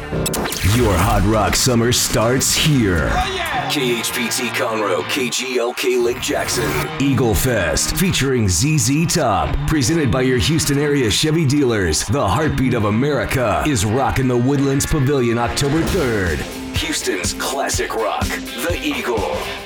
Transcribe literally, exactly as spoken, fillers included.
Your Hot Rock summer starts here. Oh, yeah. K H P T Conroe, K G L K Lake Jackson. Eagle Fest featuring Z Z Top. Presented by your Houston area Chevy dealers. The heartbeat of America is rocking the Woodlands Pavilion October third. Houston's classic rock, The Eagle.